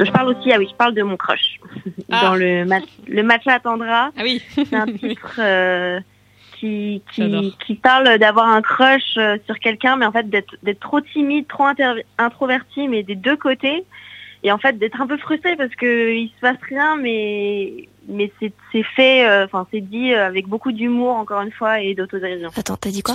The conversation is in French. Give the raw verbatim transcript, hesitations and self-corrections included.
que je parle aussi, ah oui, je parle de mon crush. Ah. Dans le, mat- le Matcha attendra. Ah oui. C'est un titre euh, qui, qui, qui parle d'avoir un crush euh, sur quelqu'un, mais en fait d'être, d'être trop timide, trop inter- introverti, mais des deux côtés. Et en fait d'être un peu frustré parce qu'il se passe rien, mais, mais c'est, c'est fait, enfin euh, c'est dit avec beaucoup d'humour, encore une fois, et d'autodérision. Attends, t'as dit quoi ?